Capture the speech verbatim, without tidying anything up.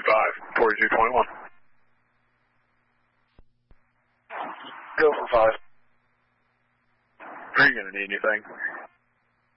five, forty-two twenty-one. Go for five. Are you going to need anything?